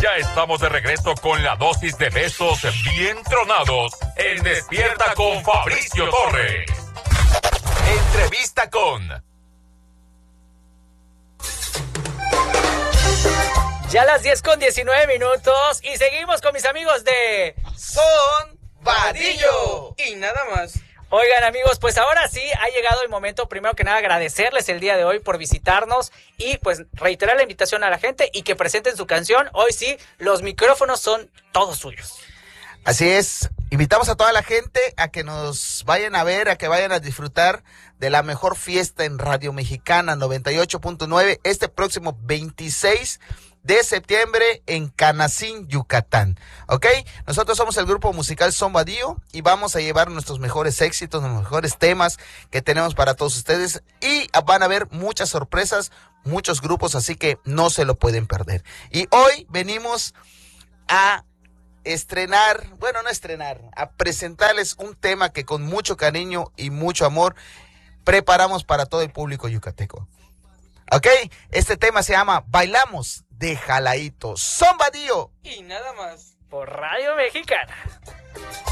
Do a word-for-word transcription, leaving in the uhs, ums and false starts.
Ya estamos de regreso con la dosis de besos bien tronados en Despierta con Fabricio Torres. Entrevista con... Ya las diez con diecinueve minutos y seguimos con mis amigos de Son Vadillo y nada más. Oigan, amigos, pues ahora sí ha llegado el momento, primero que nada, agradecerles el día de hoy por visitarnos y pues reiterar la invitación a la gente y que presenten su canción. Hoy sí, los micrófonos son todos suyos. Así es, invitamos a toda la gente a que nos vayan a ver, a que vayan a disfrutar de la mejor fiesta en Radio Mexicana noventa y ocho punto nueve este próximo veintiséis de septiembre en Canacín, Yucatán. ¿Ok? Nosotros somos el grupo musical Son Vadillo y vamos a llevar nuestros mejores éxitos, los mejores temas que tenemos para todos ustedes y van a haber muchas sorpresas, muchos grupos, así que no se lo pueden perder. Y hoy venimos a estrenar, bueno, no estrenar, a presentarles un tema que con mucho cariño y mucho amor preparamos para todo el público yucateco. ¿Ok? Este tema se llama Bailamos de Jaladito. Son Vadillo y nada más por Radio Mexicana.